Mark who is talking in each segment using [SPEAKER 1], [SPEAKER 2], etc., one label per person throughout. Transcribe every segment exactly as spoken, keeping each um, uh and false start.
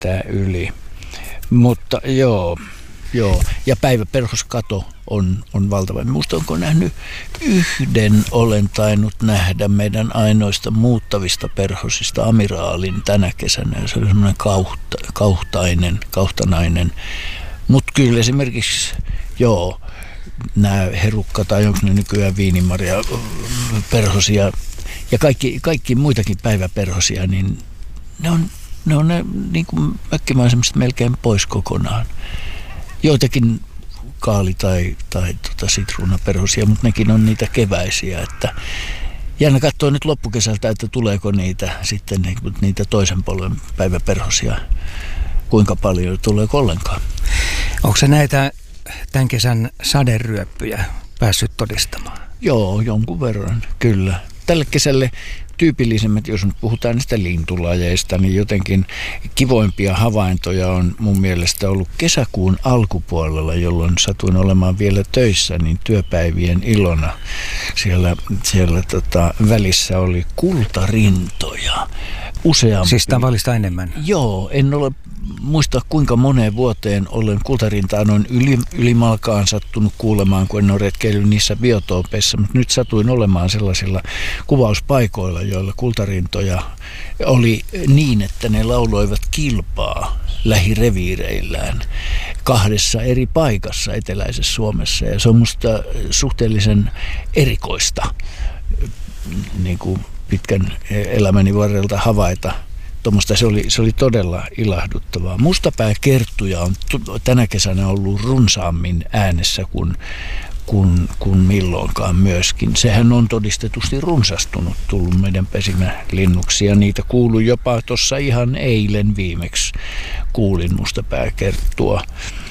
[SPEAKER 1] riittää yli. Mutta joo, joo. Ja päiväperhoskato on, on valtava. Minusta onko nähnyt yhden, olen tainnut nähdä meidän ainoista muuttavista perhosista amiraalin tänä kesänä. Se oli semmoinen kauhta, kauhtainen, kauhtanainen. Mutta kyllä esimerkiksi, joo, nämä herukka tai onko ne nykyään viinimaria perhosia ja kaikki, kaikki muitakin päiväperhosia, niin ne on ne, on ne niin kuin mökkimaisemista melkein pois kokonaan. Joitakin kaali- tai, tai tota sitruunaperhosia, mutta nekin on niitä keväisiä. Että jännä katsoa nyt loppukesältä, että tuleeko niitä sitten niitä toisen polven päiväperhosia, kuinka paljon, tuleeko ollenkaan.
[SPEAKER 2] Onko se näitä tämän kesän saderyöppyjä päässyt todistamaan?
[SPEAKER 1] Joo, jonkun verran, kyllä. Tälle kesälle tyypillisemmät, jos nyt puhutaan niistä lintulajeista, niin jotenkin kivoimpia havaintoja on mun mielestä ollut kesäkuun alkupuolella, jolloin satuin olemaan vielä töissä, niin työpäivien ilona. Siellä, siellä tota, välissä oli kultarintoja. Useampi.
[SPEAKER 2] Siis tavallista enemmän?
[SPEAKER 1] Joo, en ole muista kuinka moneen vuoteen olen kultarintaa noin yli, ylimalkaan sattunut kuulemaan, kun en ole retkeillyt niissä biotoopeissa, mutta nyt satuin olemaan sellaisilla kuvauspaikoilla, joilla kultarintoja oli niin, että ne lauloivat kilpaa lähireviireillään kahdessa eri paikassa eteläisessä Suomessa, ja se on musta suhteellisen erikoista niin kuin pitkän elämäni varrelta havaita. Tuommoista se oli, se oli todella ilahduttavaa. Mustapääkerttuja on t- tänä kesänä ollut runsaammin äänessä kuin, kuin, kuin milloinkaan myöskin. Sehän on todistetusti runsastunut, tullut meidän pesimälinnuksi, ja niitä kuului jopa tuossa ihan eilen viimeksi. Kuulin mustapääkerttua,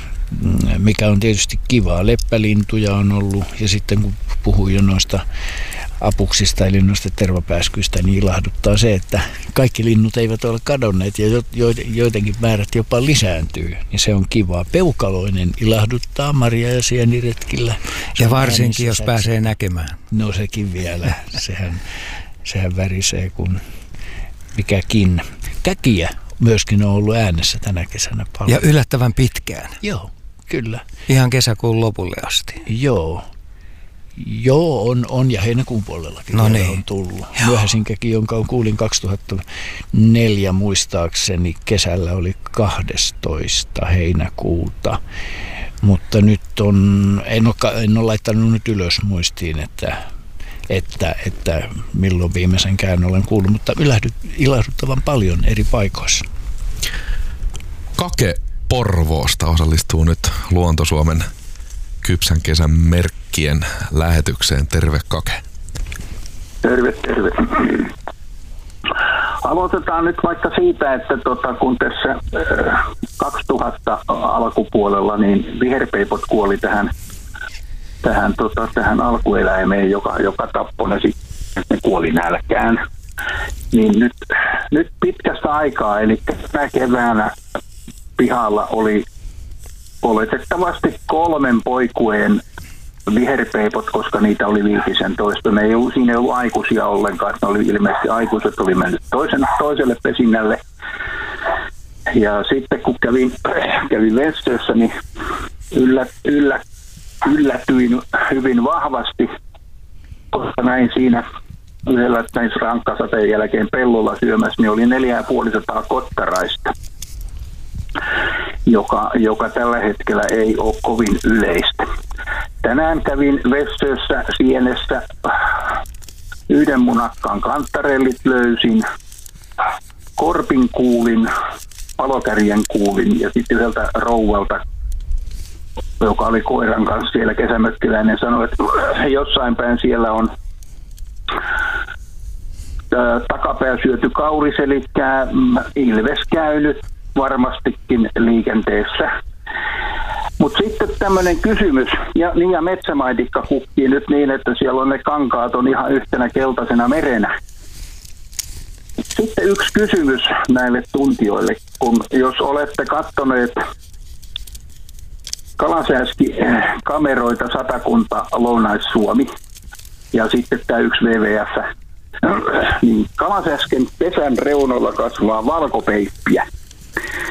[SPEAKER 1] mikä on tietysti kivaa. Leppälintuja on ollut, ja sitten kun puhuin jo noista apuksista eli noista tervapääskyistä, niin ilahduttaa se, että kaikki linnut eivät ole kadonneet ja joidenkin määrät jopa lisääntyy. Ja se on kivaa. Peukaloinen ilahduttaa marja- ja sieniretkillä.
[SPEAKER 2] Ja varsinkin, jos pääsee näkemään.
[SPEAKER 1] No sekin vielä. Sehän, sehän värisee kuin mikäkin. Käkiä myöskin on ollut äänessä tänä kesänä paljon.
[SPEAKER 2] Ja yllättävän pitkään.
[SPEAKER 1] Joo, kyllä.
[SPEAKER 2] Ihan kesäkuun lopulle asti.
[SPEAKER 1] Joo. Joo, on, on ja heinäkuun puolellakin
[SPEAKER 2] no niin.
[SPEAKER 1] on tullut. Myöhäisinkäkin, jonka kuulin kaksituhattaneljä muistaakseni kesällä oli kahdestoista heinäkuuta. Mutta nyt on, en ole, en ole laittanut nyt ylös muistiin, että, että, että milloin viimeisen olen kuullut, mutta ylähdyt, ilahduttavan paljon eri paikoissa.
[SPEAKER 3] Kake Porvoosta osallistuu nyt Luonto-Suomen kypsän kesän merkkien lähetykseen. Terve Kake.
[SPEAKER 4] Terve, terve. Aloitetaan nyt vaikka siitä, että tota, kun tässä äh, kaksituhatta alkupuolella niin viherpeipot kuoli tähän, tähän, tota, tähän alkueläimeen, joka, joka tappoi ne sitten, ne kuoli nälkään. Niin nyt, nyt pitkästä aikaa, eli tänä keväänä pihalla oli oletettavasti kolmen poikueen viherpeipot, koska niitä oli viisitoista. Ne ei ollut, siinä ei ollut aikuisia ollenkaan. Ne oli ilmeisesti aikuiset oli mennyt toisen, toiselle pesinnälle. Ja sitten kun kävin, kävin Vestössä, niin yllä, yllä, yllätyin hyvin vahvasti, koska näin siinä yhdellä näin rankkasateen jälkeen pellolla syömässä, niin oli neljätuhattaviisisataa kottaraista. Joka, joka tällä hetkellä ei ole kovin yleistä. Tänään kävin Vestössä Sienessä, yhden munakkaan kantarellit löysin, korpin kuulin, palokärjen kuulin ja sitten yhdeltä rouvalta, joka oli koiran kanssa siellä kesämökkiläinen, sanoi, että jossain päin siellä on takapää syöty kauris, eli ilves käynyt varmastikin liikenteessä. Mutta sitten tämmöinen kysymys, ja, niin ja metsämaitikka kukkii nyt niin, että siellä on ne kankaat on ihan yhtenä keltaisena merenä. Sitten yksi kysymys näille tuntijoille, kun jos olette katsoneet kalasääskikameroita Satakunta, Lounais-Suomi ja sitten tämä yksi W W F, niin kalasääsken pesän reunoilla kasvaa valkopeippiä.